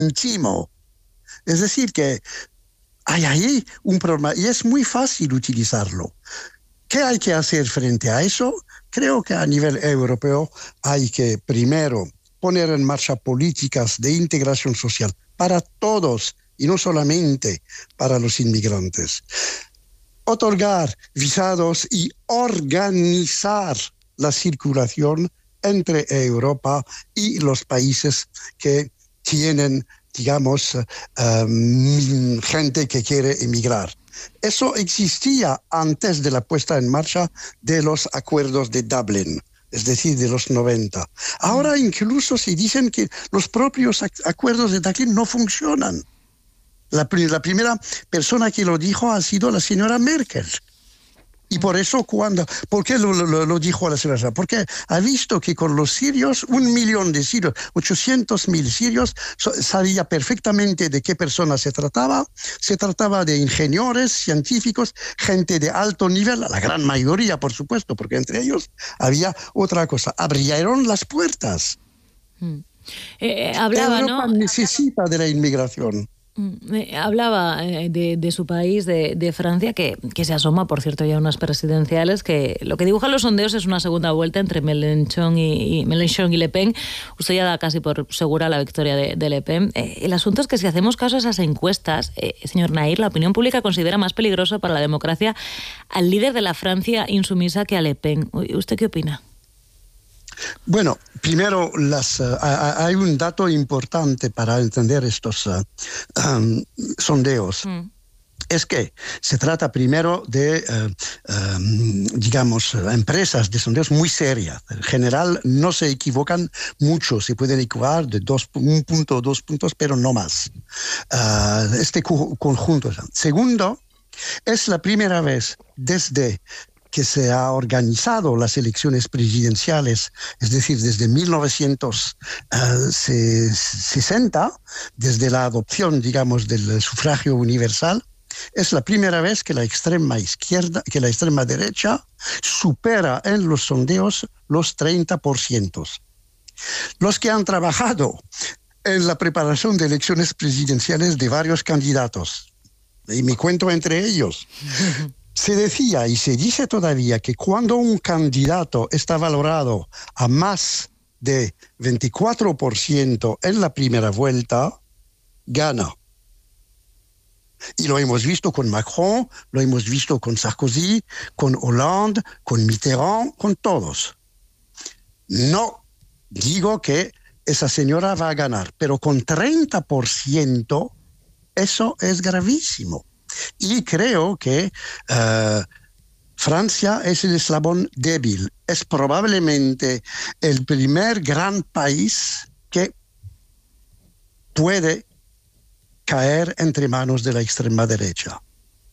céntimo. Es decir, que hay ahí un problema y es muy fácil utilizarlo. ¿Qué hay que hacer frente a eso? Creo que a nivel europeo hay que primero poner en marcha políticas de integración social para todos y no solamente para los inmigrantes. Otorgar visados y organizar la circulación entre Europa y los países que tienen, digamos, gente que quiere emigrar. Eso existía antes de la puesta en marcha de los acuerdos de Dublin, es decir, de los 90. Ahora incluso se dicen que los propios acuerdos de Dublin no funcionan. La primera persona que lo dijo ha sido la señora Merkel. Y por eso, ¿por qué lo dijo la señora? Porque ha visto que con los sirios, 1 millón de sirios, 800.000 sirios, sabía perfectamente de qué personas se trataba. Se trataba de ingenieros, científicos, gente de alto nivel, la gran mayoría, por supuesto, porque entre ellos había otra cosa. Abrieron las puertas. Hablaba, Europa necesita de la inmigración. Hablaba de su país, de Francia, que se asoma, por cierto, ya unas presidenciales, que lo que dibujan los sondeos es una segunda vuelta entre Mélenchon y Le Pen. Usted ya da casi por segura la victoria de Le Pen. El asunto es que si hacemos caso a esas encuestas, señor Nahir, la opinión pública considera más peligroso para la democracia al líder de la Francia insumisa que a Le Pen. ¿Usted qué opina? Bueno, primero hay un dato importante para entender estos sondeos. Es que se trata primero de, digamos, empresas de sondeos muy serias. En general no se equivocan mucho, se pueden equivocar de 1 punto o 2 puntos, pero no más. Este conjunto. Segundo, es la primera vez desde que se ha organizado las elecciones presidenciales, es decir, desde 1960, desde la adopción, digamos, del sufragio universal, es la primera vez que la extrema derecha supera en los sondeos los 30%. Los que han trabajado en la preparación de elecciones presidenciales de varios candidatos, y me cuento entre ellos, se decía y se dice todavía que cuando un candidato está valorado a más de 24% en la primera vuelta, gana. Y lo hemos visto con Macron, lo hemos visto con Sarkozy, con Hollande, con Mitterrand, con todos. No digo que esa señora va a ganar, pero con 30% eso es gravísimo. Y creo que Francia es el eslabón débil. Es probablemente el primer gran país que puede caer entre manos de la extrema derecha.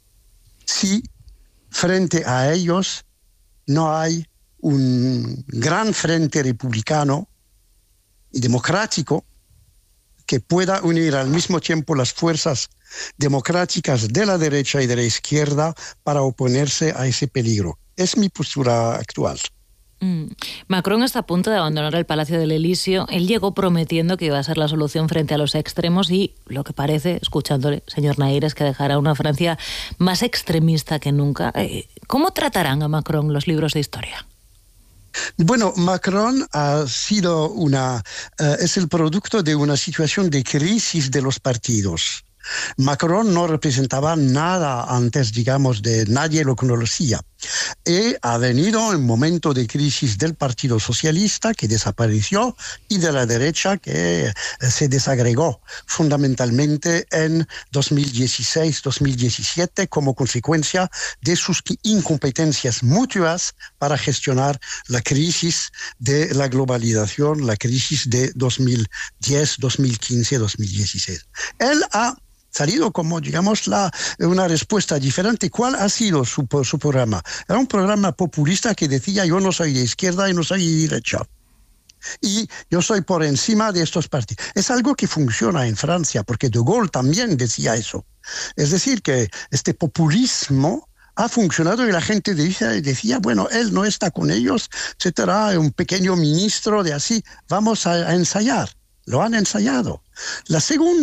Si frente a ellos no hay un gran frente republicano y democrático que pueda unir al mismo tiempo las fuerzas democráticas de la derecha y de la izquierda para oponerse a ese peligro. Es mi postura actual. Macron está a punto de abandonar el Palacio del Elíseo. Él llegó prometiendo que iba a ser la solución frente a los extremos y lo que parece, escuchándole, señor Nahir, es que dejará una Francia más extremista que nunca. ¿Cómo tratarán a Macron los libros de historia? Bueno, Macron ha sido es el producto de una situación de crisis de los partidos. Macron no representaba nada antes, digamos, nadie lo conocía. Y ha venido un momento de crisis del Partido Socialista, que desapareció, y de la derecha, que se desagregó fundamentalmente en 2016-2017 como consecuencia de sus incompetencias mutuas para gestionar la crisis de la globalización, la crisis de 2010, 2015, 2016. Él ha salido como, digamos, una respuesta diferente. ¿Cuál ha sido su programa? Era un programa populista que decía: yo no soy de izquierda y no soy de derecha. Y yo soy por encima de estos partidos. Es algo que funciona en Francia, porque De Gaulle también decía eso. Es decir, que este populismo ha funcionado y la gente decía, bueno, él no está con ellos, etcétera, un pequeño ministro de así, vamos a ensayar. Lo han ensayado. La segunda